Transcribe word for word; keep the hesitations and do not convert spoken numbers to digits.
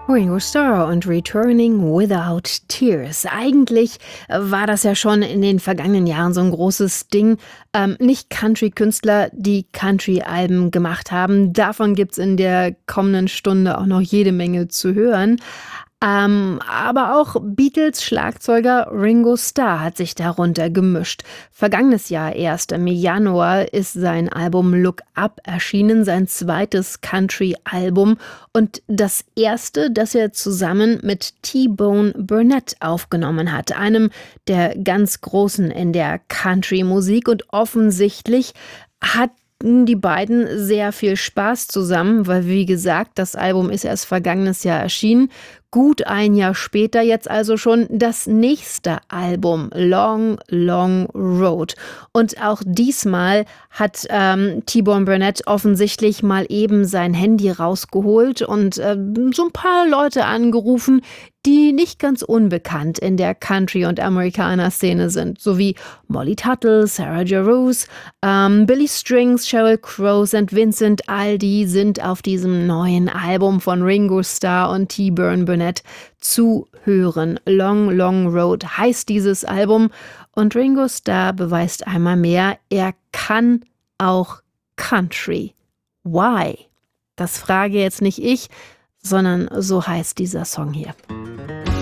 Ringo Starr und Returning Without Tears. Eigentlich äh, war das ja schon in den vergangenen Jahren so ein großes Ding. Ähm, nicht Country-Künstler, die Country-Alben gemacht haben. Davon gibt's in der kommenden Stunde auch noch jede Menge zu hören. Ähm, aber auch Beatles-Schlagzeuger Ringo Starr hat sich darunter gemischt. Vergangenes Jahr erst im Januar ist sein Album Look Up erschienen, sein zweites Country-Album und das erste, das er zusammen mit T-Bone Burnett aufgenommen hat, einem der ganz Großen in der Country-Musik. Und offensichtlich hatten die beiden sehr viel Spaß zusammen, weil, wie gesagt, das Album ist erst vergangenes Jahr erschienen. Gut ein Jahr später jetzt also schon das nächste Album, Long, Long Road. Und auch diesmal hat ähm, T-Bone Burnett offensichtlich mal eben sein Handy rausgeholt und äh, so ein paar Leute angerufen, die nicht ganz unbekannt in der Country- und Amerikaner-Szene sind, sowie Molly Tuttle, Sarah Jarosz, ähm, Billy Strings, Sheryl Crow, Sankt Vincent, all die sind auf diesem neuen Album von Ringo Starr und T-Bone Burnett zu hören. Long, Long Road heißt dieses Album und Ringo Starr beweist einmal mehr, er kann auch Country. Why? Das frage jetzt nicht ich, sondern so heißt dieser Song hier.